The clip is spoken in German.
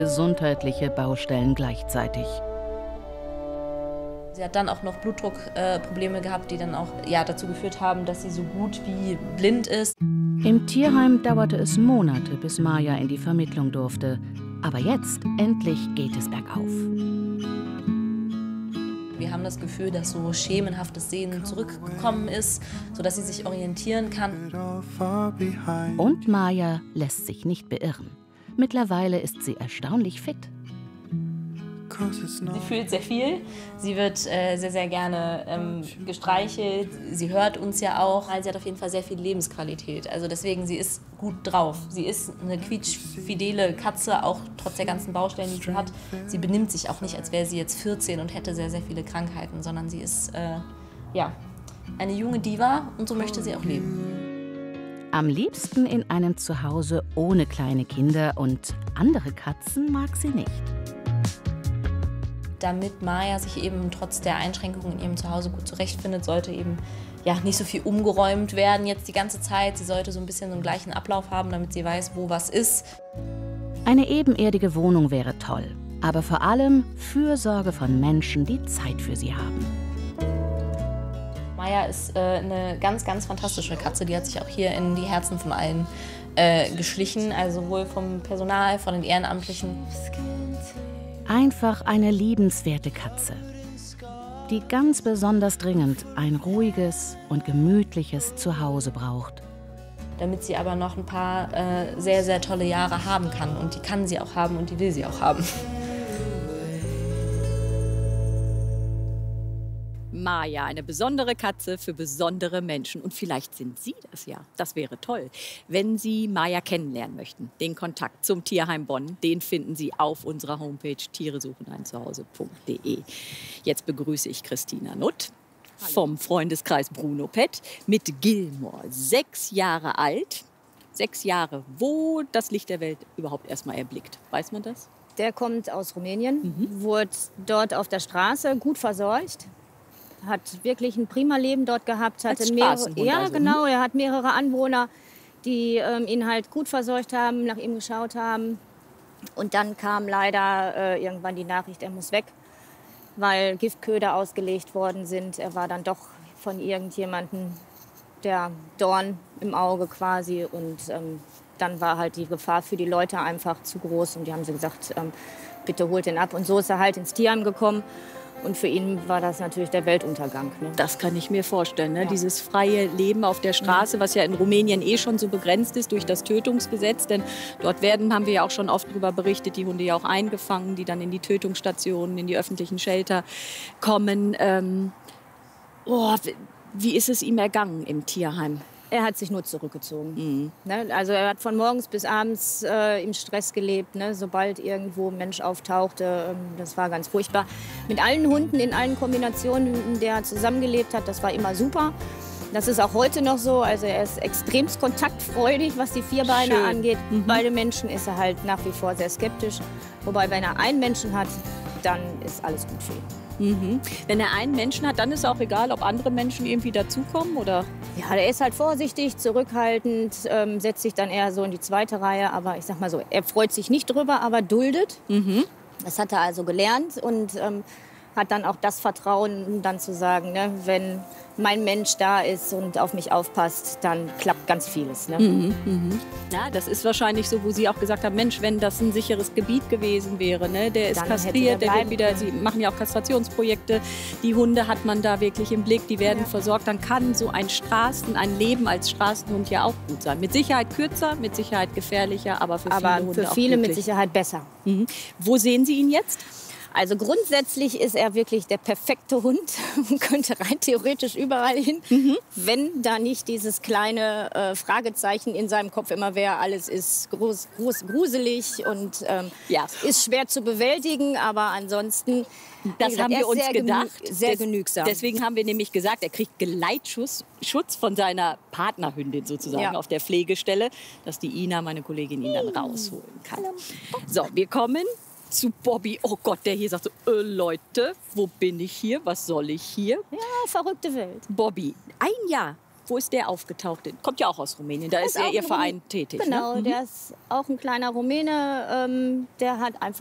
gesundheitliche Baustellen gleichzeitig. Sie hat dann auch noch Blutdruckprobleme gehabt, die dann auch dazu geführt haben, dass sie so gut wie blind ist. Im Tierheim dauerte es Monate, bis Maja in die Vermittlung durfte. Aber jetzt, endlich, geht es bergauf. Wir haben das Gefühl, dass so schemenhaftes Sehen zurückgekommen ist, sodass sie sich orientieren kann. Und Maja lässt sich nicht beirren. Mittlerweile ist sie erstaunlich fit. Sie fühlt sehr viel. Sie wird sehr, sehr gerne gestreichelt. Sie hört uns ja auch. Sie hat auf jeden Fall sehr viel Lebensqualität. Also deswegen, sie ist gut drauf. Sie ist eine quietschfidele Katze, auch trotz der ganzen Baustellen, die sie hat. Sie benimmt sich auch nicht, als wäre sie jetzt 14 und hätte sehr, sehr viele Krankheiten, sondern sie ist eine junge Diva und so möchte sie auch leben. Am liebsten in einem Zuhause ohne kleine Kinder und andere Katzen mag sie nicht. Damit Maja sich eben trotz der Einschränkungen in ihrem Zuhause gut zurechtfindet, sollte eben nicht so viel umgeräumt werden jetzt die ganze Zeit. Sie sollte so ein bisschen so einen gleichen Ablauf haben, damit sie weiß, wo was ist. Eine ebenerdige Wohnung wäre toll, aber vor allem Fürsorge von Menschen, die Zeit für sie haben. Maja ist eine ganz, ganz fantastische Katze. Die hat sich auch hier in die Herzen von allen geschlichen, also sowohl vom Personal, von den Ehrenamtlichen. Einfach eine liebenswerte Katze, die ganz besonders dringend ein ruhiges und gemütliches Zuhause braucht. Damit sie aber noch ein paar sehr, sehr tolle Jahre haben kann. Und die kann sie auch haben und die will sie auch haben. Maja, eine besondere Katze für besondere Menschen. Und vielleicht sind Sie das ja. Das wäre toll. Wenn Sie Maja kennenlernen möchten, den Kontakt zum Tierheim Bonn, den finden Sie auf unserer Homepage tieresucheneinzuhause.de. Jetzt begrüße ich Christina Nutt vom Freundeskreis Bruno Pet mit Gilmore, 6 Jahre alt. 6 Jahre, wo das Licht der Welt überhaupt erstmal erblickt. Weiß man das? Der kommt aus Rumänien, wurde dort auf der Straße gut versorgt. Hat wirklich ein prima Leben dort gehabt. Hatte mehrere, genau, er hat mehrere Anwohner, die ihn halt gut versorgt haben, nach ihm geschaut haben. Und dann kam leider irgendwann die Nachricht, er muss weg, weil Giftköder ausgelegt worden sind. Er war dann doch von irgendjemandem der Dorn im Auge quasi. Und dann war halt die Gefahr für die Leute einfach zu groß. Und die haben sie gesagt, bitte holt ihn ab. Und so ist er halt ins Tierheim gekommen. Und für ihn war das natürlich der Weltuntergang. Ne? Das kann ich mir vorstellen. Ne? Ja. Dieses freie Leben auf der Straße, was ja in Rumänien schon so begrenzt ist durch das Tötungsgesetz. Denn dort haben wir ja auch schon oft darüber berichtet, die Hunde ja auch eingefangen, die dann in die Tötungsstationen, in die öffentlichen Shelter kommen. Wie ist es ihm ergangen im Tierheim? Er hat sich nur zurückgezogen. Ne? Also er hat von morgens bis abends im Stress gelebt. Ne? Sobald irgendwo ein Mensch auftauchte, das war ganz furchtbar. Mit allen Hunden, in allen Kombinationen, in der er zusammengelebt hat, das war immer super. Das ist auch heute noch so. Also er ist extremst kontaktfreudig, was die Vierbeine angeht. Bei den Menschen ist er halt nach wie vor sehr skeptisch. Wobei, wenn er einen Menschen hat, dann ist alles gut für ihn. Wenn er einen Menschen hat, dann ist auch egal, ob andere Menschen irgendwie dazukommen, oder? Ja, der ist halt vorsichtig, zurückhaltend, setzt sich dann eher so in die zweite Reihe. Aber ich sag mal so, er freut sich nicht drüber, aber duldet. Das hat er also gelernt und hat dann auch das Vertrauen, um dann zu sagen, ne, wenn mein Mensch da ist und auf mich aufpasst, dann klappt ganz vieles. Ne? Ja, das ist wahrscheinlich so, wo Sie auch gesagt haben, Mensch, wenn das ein sicheres Gebiet gewesen wäre, ne, der ist dann kastriert, der wird wieder, Sie machen ja auch Kastrationsprojekte, die Hunde hat man da wirklich im Blick, die werden versorgt, dann kann so ein Leben als Straßenhund ja auch gut sein. Mit Sicherheit kürzer, mit Sicherheit gefährlicher, aber für viele Hunde auch glücklich. mit Sicherheit besser. Wo sehen Sie ihn jetzt? Also grundsätzlich ist er wirklich der perfekte Hund und könnte rein theoretisch überall hin, wenn da nicht dieses kleine Fragezeichen in seinem Kopf immer wäre, alles ist gruselig und ist schwer zu bewältigen, aber ansonsten das haben wir uns gedacht. Sehr genügsam. Deswegen haben wir nämlich gesagt, er kriegt Geleitschutz von seiner Partnerhündin sozusagen auf der Pflegestelle, dass die Ina, meine Kollegin, ihn dann rausholen kann. So, wir kommen zu Bobby. Oh Gott, der hier sagt so, Leute, wo bin ich hier? Was soll ich hier? Ja, verrückte Welt. Bobby, 1 Jahr. Wo ist der aufgetaucht? Kommt ja auch aus Rumänien, da ist ja Ihr Verein tätig. Genau, ne? Der ist auch ein kleiner Rumäne, der hat einfach